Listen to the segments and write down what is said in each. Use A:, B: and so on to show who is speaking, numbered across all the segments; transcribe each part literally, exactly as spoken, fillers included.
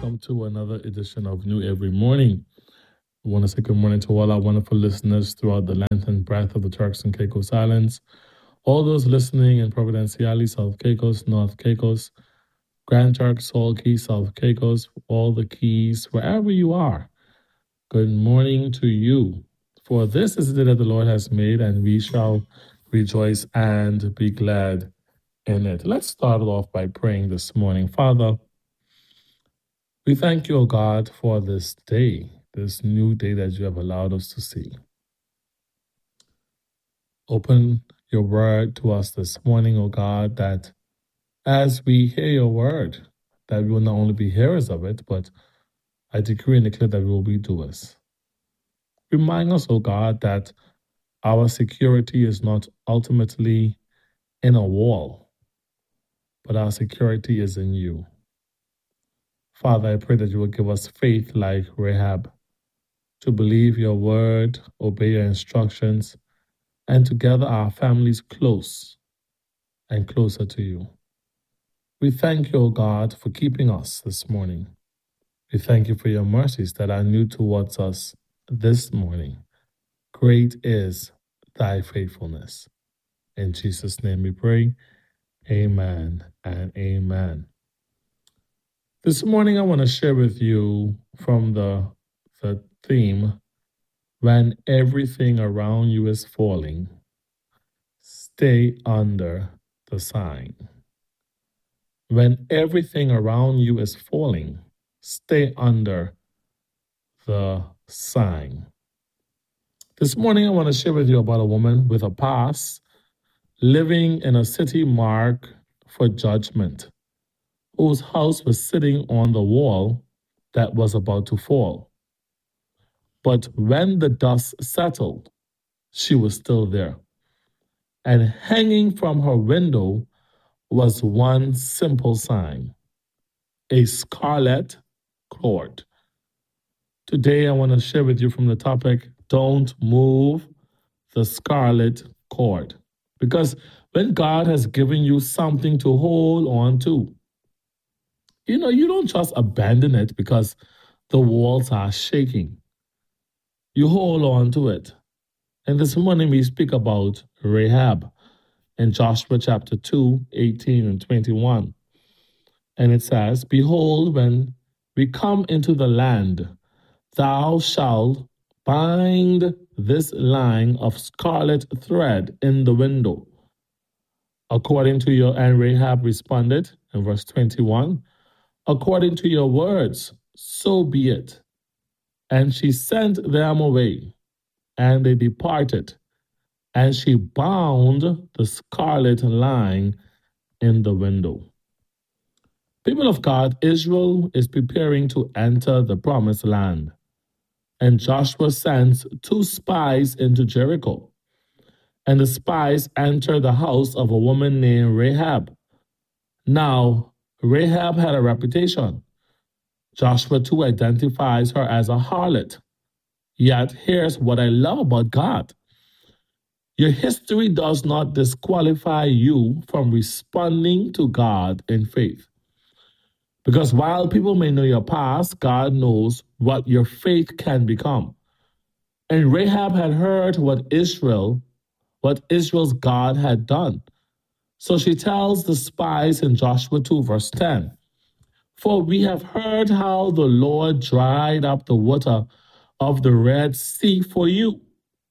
A: welcome to another edition of New Every Morning. I want to say good morning to all our wonderful listeners throughout the length and breadth of the Turks and Caicos Islands. All those listening in Providenciales, South Caicos, North Caicos, Grand Turks, Salt Keys, South Caicos, all the keys, wherever you are. Good morning to you. For this is the day that the Lord has made, and we shall rejoice and be glad in it. Let's start off by praying this morning. Father, we thank you, O God, for this day, this new day that you have allowed us to see. Open your word to us this morning, O God, that as we hear your word, that we will not only be hearers of it, but I decree and declare that we will be doers. Remind us, O God, that our security is not ultimately in a wall, but our security is in you. Father, I pray that you will give us faith like Rahab, to believe your word, obey your instructions, and to gather our families close and closer to you. We thank you, O God, for keeping us this morning. We thank you for your mercies that are new towards us this morning. Great is thy faithfulness. In Jesus' name we pray. Amen and amen. This morning I want to share with you from the, the theme, when everything around you is falling, stay under the sign. When everything around you is falling, stay under the sign. This morning I want to share with you about a woman with a past living in a city marked for judgment, whose house was sitting on the wall that was about to fall. But when the dust settled, she was still there. And hanging from her window was one simple sign, a scarlet cord. Today I want to share with you from the topic, don't move the scarlet cord. Because when God has given you something to hold on to, you know, you don't just abandon it because the walls are shaking. You hold on to it. And this morning we speak about Rahab in Joshua chapter two, eighteen and twenty-one. And it says, behold, when we come into the land, thou shalt bind this line of scarlet thread in the window. According to your, and Rahab responded in verse twenty-one, according to your words, so be it. And she sent them away, and they departed, and she bound the scarlet line in the window. People of God, Israel is preparing to enter the promised land, and Joshua sends two spies into Jericho, and the spies enter the house of a woman named Rahab. Now, Rahab had a reputation. Joshua two identifies her as a harlot. Yet, here's what I love about God. Your history does not disqualify you from responding to God in faith. Because while people may know your past, God knows what your faith can become. And Rahab had heard what Israel, what Israel's God had done. So she tells the spies in Joshua two, verse ten, for we have heard how the Lord dried up the water of the Red Sea for you.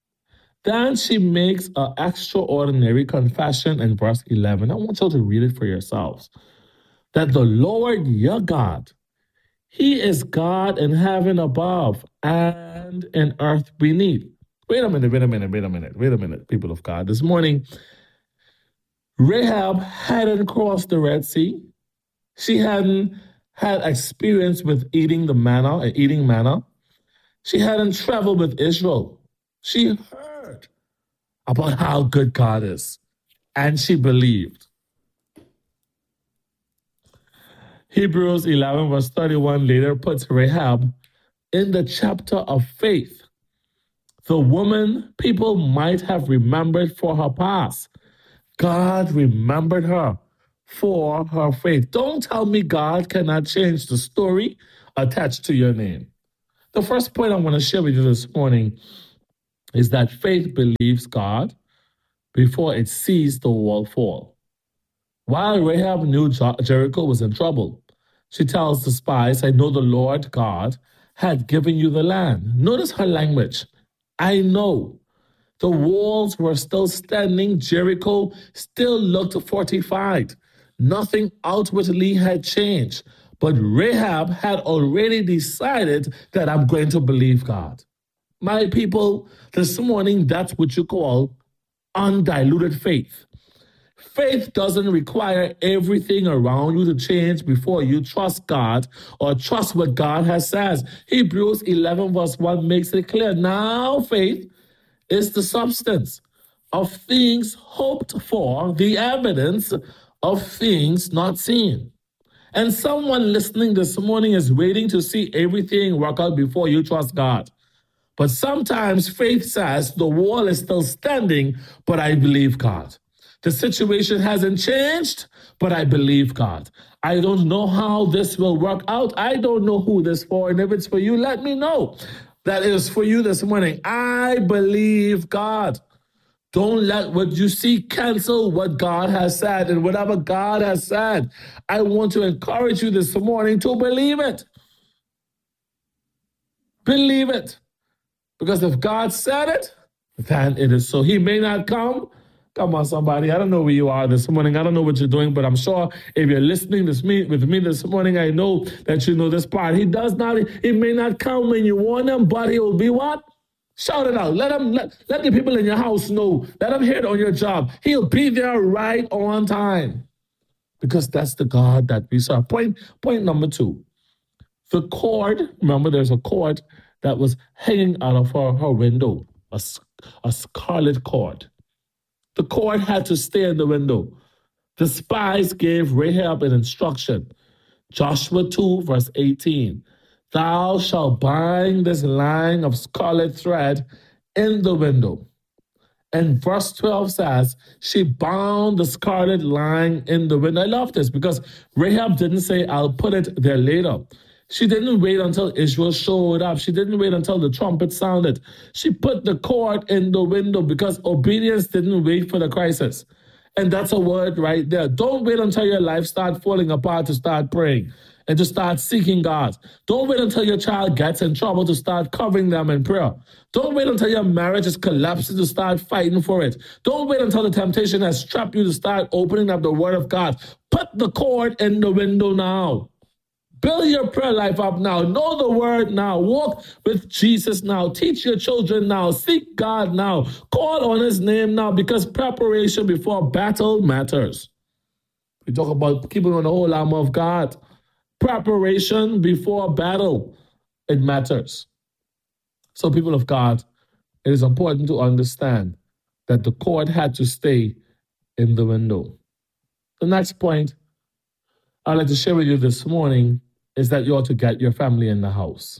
A: Then she makes an extraordinary confession in verse eleven. I want you to read it for yourselves. That the Lord your God, he is God in heaven above and in earth beneath. Wait a minute, wait a minute, wait a minute, wait a minute, people of God. This morning, Rahab hadn't crossed the Red Sea. She hadn't had experience with eating the manna and eating manna. She hadn't traveled with Israel. She heard about how good God is, and she believed. Hebrews eleven verse thirty-one later puts Rahab in the chapter of faith. The woman people might have remembered for her past. God remembered her for her faith. Don't tell me God cannot change the story attached to your name. The first point I want to share with you this morning is that faith believes God before it sees the wall fall. While Rahab knew Jericho was in trouble, she tells the spies, I know the Lord God had given you the land. Notice her language. I know. The walls were still standing. Jericho still looked fortified. Nothing outwardly had changed. But Rahab had already decided that I'm going to believe God. My people, this morning, that's what you call undiluted faith. Faith doesn't require everything around you to change before you trust God or trust what God has said. Hebrews eleven verse one makes it clear. Now faith is the substance of things hoped for, the evidence of things not seen. And someone listening this morning is waiting to see everything work out before you trust God. But sometimes faith says the wall is still standing, but I believe God. The situation hasn't changed, but I believe God. I don't know how this will work out. I don't know who this is for. And if it's for you, let me know. That is for you this morning. I believe God. Don't let what you see cancel what God has said. And whatever God has said, I want to encourage you this morning to believe it. Believe it. Because if God said it, then it is so. He may not come. Come on, somebody. I don't know where you are this morning. I don't know what you're doing, but I'm sure if you're listening this me, with me this morning, I know that you know this part. He does not, he may not come when you want him, but he will be what? Shout it out. Let him, let, let the people in your house know. Let him hear it on your job. He'll be there right on time. Because that's the God that we serve. Point, point number two. The cord, remember there's a cord that was hanging out of her, her window. A, a scarlet cord. The cord had to stay in the window. The spies gave Rahab an instruction. Joshua two, verse eighteen. Thou shalt bind this line of scarlet thread in the window. And verse twelve says, she bound the scarlet line in the window. I love this because Rahab didn't say, I'll put it there later. She didn't wait until Israel showed up. She didn't wait until the trumpet sounded. She put the cord in the window because obedience didn't wait for the crisis. And that's a word right there. Don't wait until your life starts falling apart to start praying and to start seeking God. Don't wait until your child gets in trouble to start covering them in prayer. Don't wait until your marriage is collapsing to start fighting for it. Don't wait until the temptation has trapped you to start opening up the word of God. Put the cord in the window now. Build your prayer life up now. Know the word now. Walk with Jesus now. Teach your children now. Seek God now. Call on his name now because preparation before battle matters. We talk about keeping on the whole armor of God. Preparation before battle, it matters. So people of God, it is important to understand that the cord had to stay in the window. The next point I'd like to share with you this morning is that you ought to get your family in the house.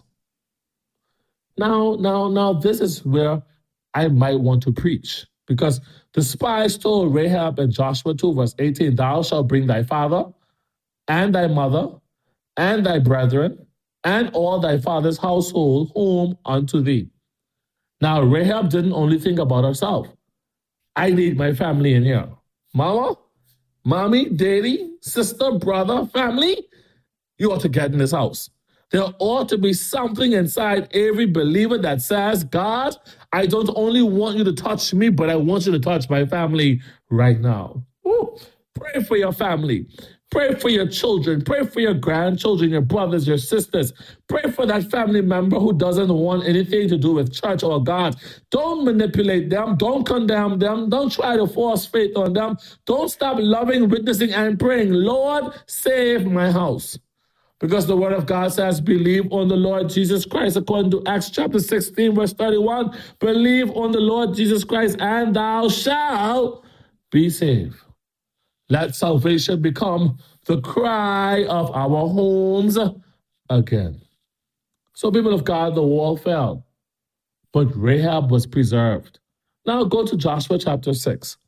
A: Now, now, now, this is where I might want to preach because the spies told Rahab in Joshua two, verse eighteen, thou shalt bring thy father and thy mother and thy brethren and all thy father's household home unto thee. Now, Rahab didn't only think about herself. I need my family in here. Mama, mommy, daddy, sister, brother, family, you ought to get in this house. There ought to be something inside every believer that says, God, I don't only want you to touch me, but I want you to touch my family right now. Woo. Pray for your family. Pray for your children. Pray for your grandchildren, your brothers, your sisters. Pray for that family member who doesn't want anything to do with church or God. Don't manipulate them. Don't condemn them. Don't try to force faith on them. Don't stop loving, witnessing, and praying. Lord, save my house. Because the word of God says, believe on the Lord Jesus Christ. According to Acts chapter sixteen, verse thirty-one, believe on the Lord Jesus Christ and thou shalt be saved. Let salvation become the cry of our homes again. So people of God, the wall fell, but Rahab was preserved. Now go to Joshua chapter six.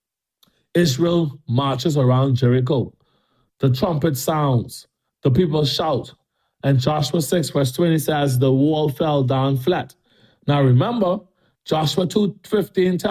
A: Israel marches around Jericho. The trumpet sounds. The people shout. And Joshua six, verse twenty says, the wall fell down flat. Now remember, Joshua two fifteen tells